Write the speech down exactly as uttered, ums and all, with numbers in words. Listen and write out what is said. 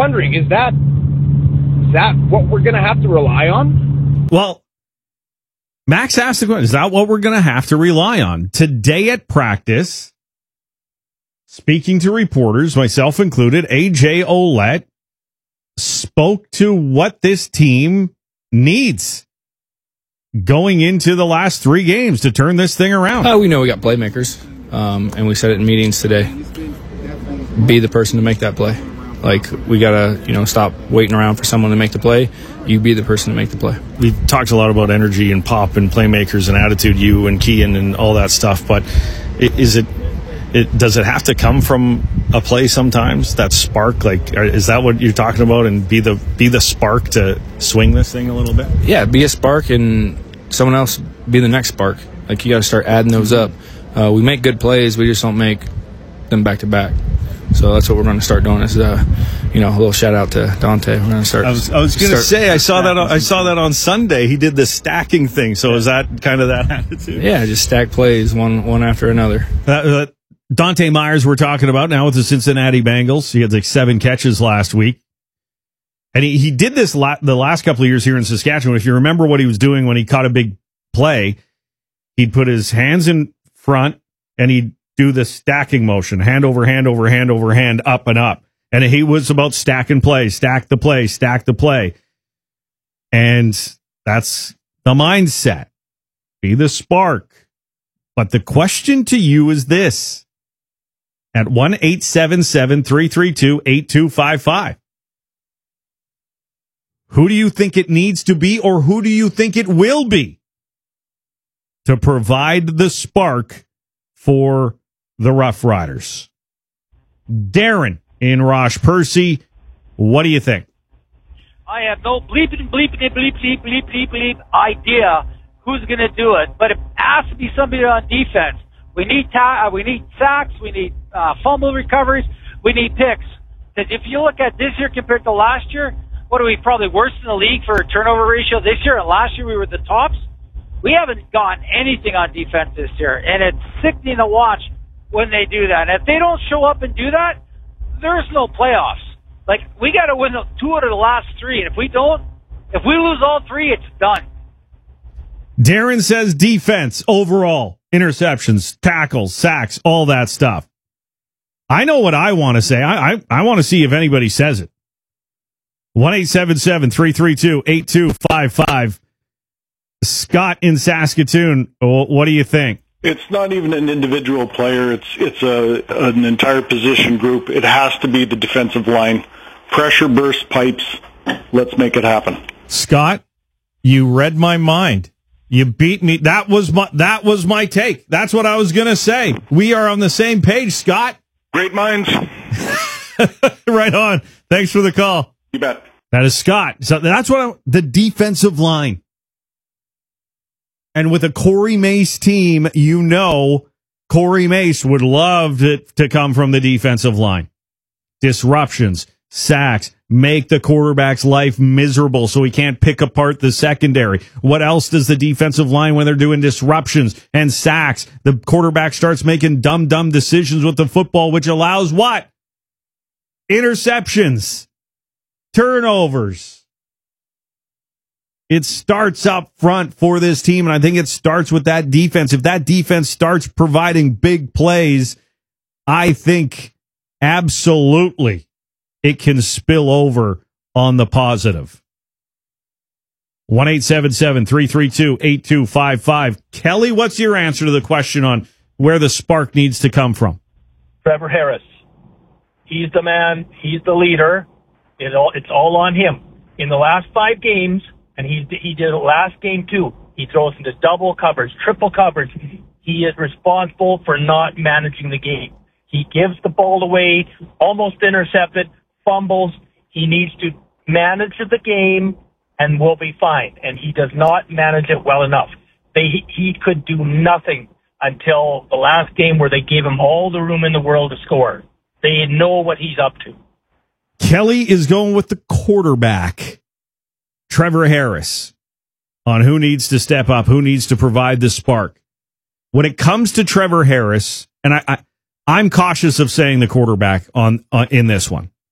wondering, is that is that what we're going to have to rely on? Well, Max asked the question, is that what we're going to have to rely on? Today at practice, speaking to reporters, myself included, A J Ouellette spoke to what this team needs going into the last three games to turn this thing around. Uh, we know we got playmakers, um, and we said it in meetings today. Be the person to make that play. Like, we got to, you know, stop waiting around for someone to make the play. You be the person to make the play. We've talked a lot about energy and pop and playmakers and attitude, you and Kean and all that stuff, but is it, it does it have to come from a play sometimes, that spark? Like, is that what you're talking about, and be the be the spark to swing this thing a little bit? Yeah, be a spark, and someone else be the next spark. Like, you got to start adding those up. Uh, we make good plays, we just don't make them back to back. So that's what we're going to start doing. Is uh, you know, a little shout out to Dante. We're going to start. I was, I was going to say, I saw that. On, I saw that on Sunday. He did the stacking thing. So is that kind of that attitude? Yeah, just stack plays one one after another. Uh, uh, Dante Myers, we're talking about now with the Cincinnati Bengals. He had like seven catches last week, and he, he did this la- the last couple of years here in Saskatchewan. If you remember what he was doing when he caught a big play, he'd put his hands in front and he'd do the stacking motion, hand over hand over hand over hand, up and up. And he was about stacking play, stack the play, stack the play. And that's the mindset. Be the spark. But the question to you is this. At one eight seven seven, three three two, eight two five five. Who do you think it needs to be, or who do you think it will be to provide the spark for the Rough Riders? Darren in Roche Percy, what do you think? I have no bleeping, bleeping, bleep, bleep, bleep, bleep, bleep idea who's going to do it, but it has to be somebody on defense. We need ta- uh, we need sacks, we need uh, fumble recoveries, we need picks. Because if you look at this year compared to last year, what are we, probably worse in the league for a turnover ratio this year, and last year we were the tops? We haven't gotten anything on defense this year, and it's sickening to watch when they do that. And if they don't show up and do that, there's no playoffs. Like, we got to win two out of the last three, and if we don't, if we lose all three, it's done. Darren says defense overall, interceptions, tackles, sacks, all that stuff. I know what I want to say. I I, I want to see if anybody says it. one eight seven seven, three three two, eight two five five. Scott in Saskatoon, what do you think? It's not even an individual player. It's it's a an entire position group. It has to be the defensive line. Pressure burst pipes. Let's make it happen. Scott, you read my mind. You beat me. That was my that was my take. That's what I was going to say. We are on the same page, Scott. Great minds. Right on. Thanks for the call. You bet. That is Scott. So that's what I, the defensive line. And with a Corey Mace team, you know Corey Mace would love it to come from the defensive line. Disruptions, sacks, make the quarterback's life miserable so he can't pick apart the secondary. What else does the defensive line, when they're doing disruptions and sacks, the quarterback starts making dumb, dumb decisions with the football, which allows what? Interceptions, turnovers. It starts up front for this team, and I think it starts with that defense. If that defense starts providing big plays, I think absolutely it can spill over on the positive. one eight seven seven, three three two, eight two five five. Kelly, what's your answer to the question on where the spark needs to come from? Trevor Harris. He's the man. He's the leader. It all, it's all on him. In the last five games, and he, he did it last game too, he throws into double coverage, triple coverage. He is responsible for not managing the game. He gives the ball away, almost intercepted, fumbles. He needs to manage the game, and we'll be fine. And he does not manage it well enough. They, he could do nothing until the last game where they gave him all the room in the world to score. They know what he's up to. Kelly is going with the quarterback, Trevor Harris, on who needs to step up, who needs to provide the spark. When it comes to Trevor Harris, and I, I I'm cautious of saying the quarterback on uh, in this one.